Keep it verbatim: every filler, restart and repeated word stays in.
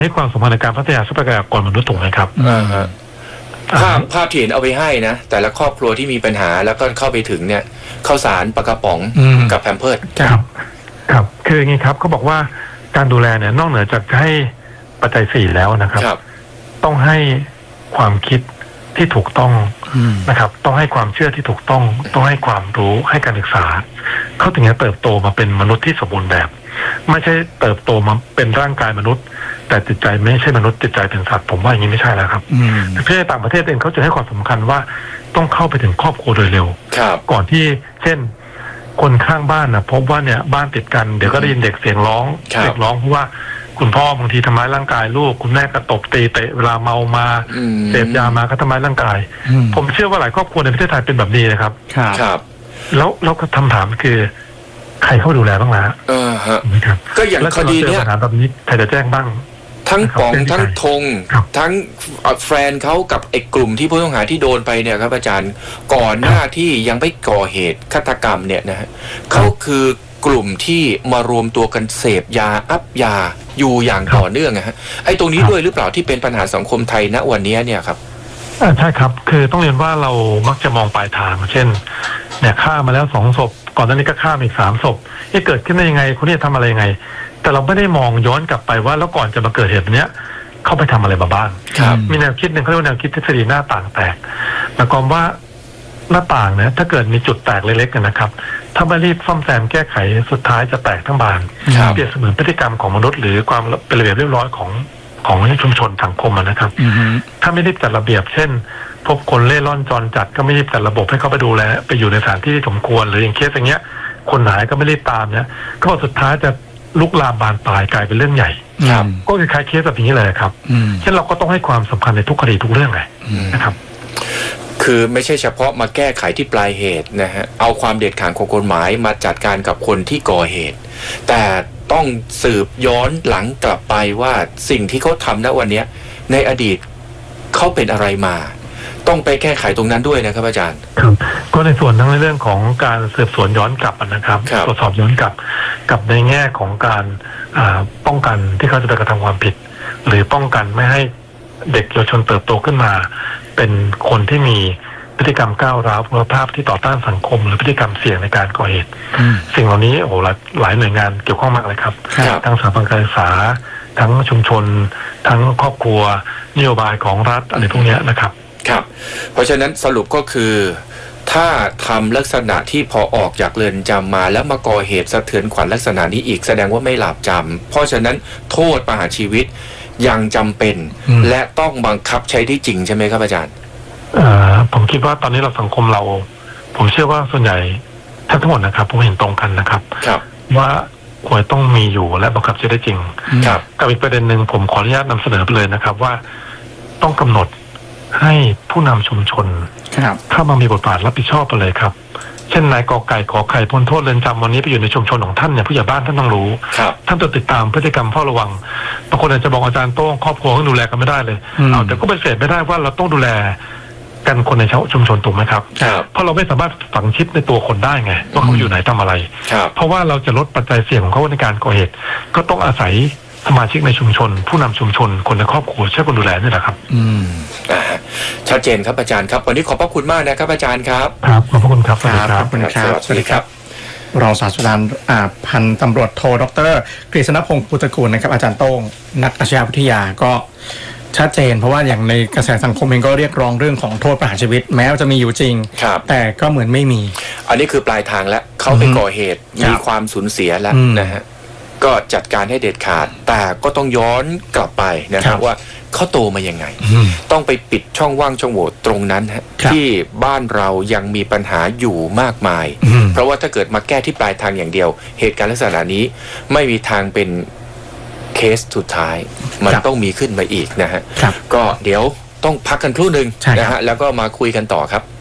ให้ความสำคัญในการพัฒนาทรัพยากรมนุษย์ถูกไหมครับภาพภาพที่เห็นเอาไปให้นะแต่ละครอบครัวที่มีปัญหาแล้วก็เข้าไปถึงเนี่ยข้าวสารปลากระป๋องกับแพมเพิร์สครับครับคืออย่างนี้ครับเขาบอกว่าการดูแลเนี่ยนอกเหนือจากให้ปัจจัยสี่แล้วนะครับต้องให้ความคิดที่ถูกต้องนะครับต้องให้ความเชื่อที่ถูกต้องต้องให้ความรู้ให้การศึกษาเขาถึงจะเติบโตมาเป็นมนุษย์ที่สมบูรณ์แบบไม่ใช่เติบโตมาเป็นร่างกายมนุษย์แต่จิตใจไม่ใช่มนุษย์จิตใจเป็นสัตว์ผมว่าอย่างนี้ไม่ใช่แล้วครับประเทศต่างประเทศเองเขาจะให้ความสำคัญว่าต้องเข้าไปถึงครอบครัวโดยเร็วก่อนที่เช่นคนข้างบ้านนะพบว่าเนี่ยบ้านติดกันเดี๋ยวก็ได้ยินเด็กเสียงร้องเด็กร้องเพราะว่าคุณพ่อบางทีทำร้ายร่างกายลูกคุณแม่ก็ตบตีเตะเวลาเมามาเสพยามาก็ทำร้ายร่างกายผมเชื่อว่าหลายครอบครัวในประเทศไทยเป็นแบบนี้นะครับครับแล้วแล้วก็คำถามคือใครเข้าดูแลบ้างล่ะเออฮะก็อย่างคดีเนี้ยปัญหาแบบนี้ใครจะแจ้งบ้างทั้งป๋องทั้งธงทั้งแฟนเขากับไอ้กลุ่มที่ผู้ต้องหาที่โดนไปเนี่ยครับอาจารย์ก่อนหน้าที่ยังไม่ก่อเหตุฆาตกรรมเนี่ยนะฮะเขาคือกลุ่มที่มารวมตัวกันเสพยาอัพยาอยู่อย่างต่อเนื่องนะฮะไอ้ตรงนี้ด้วยหรือเปล่าที่เป็นปัญหาสังคมไทยณวันนี้เนี่ยครับใช่ครับคือต้องเรียนว่าเรามักจะมองปลายทางเช่นเนี่ยฆ่ามาแล้วสองศพก่อนหน้านี้ก็ฆ่าอีกสามศพเกิดขึ้นได้ยังไงคนนี้ทำอะไรยังไงแต่เราไม่ได้มองย้อนกลับไปว่าแล้วก่อนจะมาเกิดเหตุเนี้ยเขาไปทำอะไรมาบ้างมีแนวคิดหนึ่งเขาเรียกว่าแนวคิดทฤษฎีหน้าต่างแตกหมายความว่าหน้าต่างเนี่ยถ้าเกิดมีจุดแตกเล็กๆนะครับถ้าไม่รีบซ่อมแซมแก้ไขสุดท้ายจะแตกทั้งบานเปรียบเสมือนพฤติกรรมของมนุษย์หรือความเป็นระเบียบเรียบร้อยของของชุมชนสังคมนะครับถ้าไม่รีบจัดระเบียบเช่นพบคนเล่ร่อนจรจัดก็ไม่รีบจัดระบบให้เขาไปดูแลไปอยู่ในสถานที่ที่สมควรหรืออย่างเคสอย่างเงี้ยคนหายก็ไม่รีบตามเนี่ยก็สุดท้ายจะลุกลามบานปลายกลายเป็นเรื่องใหญ่ก็คือคล้ายเคสแบบนี้เลยครับเช่นเราก็ต้องให้ความสำคัญในทุกคดีทุกเรื่องเลยนะครับคือไม่ใช่เฉพาะมาแก้ไขที่ปลายเหตุนะฮะเอาความเด็ดขาดของกฎหมายมาจัดการกับคนที่ก่อเหตุแต่ต้องสืบย้อนหลังกลับไปว่าสิ่งที่เขาทำณวันนี้ในอดีตเขาเป็นอะไรมาต้องไปแก้ไขตรงนั้นด้วยนะครับอาจารย์ครับก็ในส่วนทั้งในเรื่องของการสืบสวนย้อนกลับนะครับตรวจสอบย้อนกลับกับในแง่ของการป้องกันที่เขาจะไปกระทำความผิดหรือป้องกันไม่ให้เด็กเยาวชนเติบโตขึ้นมาเป็นคนที่มีพฤติกรรมก้าวร้าวคุณภาพที่ต่อต้านสังคมหรือพฤติกรรมเสี่ยงในการก่อเหตุสิ่งเหล่านี้โอ้โหหลายหน่วยงานเกี่ยวข้องมากเลยครับทั้งสถาบันการศึกษาทั้งชุมชนทั้งครอบครัวนโยบายของรัฐอะไรพวกนี้นะครับครับเพราะฉะนั้นสรุปก็คือถ้าทำลักษณะที่พอออกจากเรือนจำมาแล้วมาก่อเหตุสะเทือนขวัญลักษณะนี้อีกแสดงว่าไม่หลาบจำเพราะฉะนั้นโทษประหารชีวิตยังจำเป็นและต้องบังคับใช้ได้จริงใช่ไหมครับอาจารย์ผมคิดว่าตอนนี้เราสังคมเราผมเชื่อว่าส่วนใหญ่ทั้งหมดนะครับผมเห็นตรงกันนะครับว่าควรต้องมีอยู่และบังคับใช้ได้จริงกับอีกประเด็นหนึ่งผมขออนุญาตนำเสนอไปเลยนะครับว่าต้องกำหนดให้ผู้นำชุมชนเข้ามามีบทบาทรับผิดชอบไปเลยครับเช่นนายกอไก่ขอไข่พ้นโทษเรือนจำวันนี้ไปอยู่ในชุมชนของท่านเนี่ยผู้ใหญ่บ้านท่านต้องรู้ท่านต้องติดตามพฤติกรรมเฝ้าระวังบางคนอาจจะบอกอาจารย์โต้งครอบครัวก็ดูแลกันไม่ได้เลยเอาแต่ก็ไปเสร็จไม่ได้ว่าเราต้องดูแลกันคนในชุมชนถูกไหมครับเพราะเราไม่สามารถฝังชิปในตัวคนได้ไงว่าเขาอยู่ไหนทำอะไรเพราะว่าเราจะลดปัจจัยเสี่ยงของเขาในการก่อเหตุก็ต้องอาศัยสมาชิกในชุมชนผู้นำชุมชนคนในครอบครัวช่วยคนดูแลนี่แหละครับอืมอ่าชัดเจนครับอาจารย์ครับวันนี้ขอบพระคุณมากนะครับอาจารย์ครับครับขอบพระคุณครับขอบคุณครับสวัสดีครับรองศาสตราจารย์พันตำรวจโทดรกฤษณพงศ์ปุตตกูลนะครับอาจารย์โต้งนักอาชญาวิทยาก็ชัดเจนเพราะว่าอย่างในกระแสสังคมเองก็เรียกร้องเรื่องของโทษประหารชีวิตแม้ว่าจะมีอยู่จริงแต่ก็เหมือนไม่มีอันนี้คือปลายทางแล้วเขาไปก่อเหตุมีความสูญเสียแล้วนะฮะก็จัดการให้เด็ดขาดแต่ก็ต้องย้อนกลับไปนะครับว่าเขาโตมายังไงต้องไปปิดช่องว่างช่องโหว่ตรงนั้นฮะที่บ้านเรายังมีปัญหาอยู่มากมายเพราะว่าถ้าเกิดมาแก้ที่ปลายทางอย่างเดียวเหตุการณ์ลักษณะนี้ไม่มีทางเป็นเคสสุดท้ายมันต้องมีขึ้นมาอีกนะฮะก็เดี๋ยวต้องพักกันครู่หนึ่งนะฮะแล้วก็มาคุยกันต่อครับ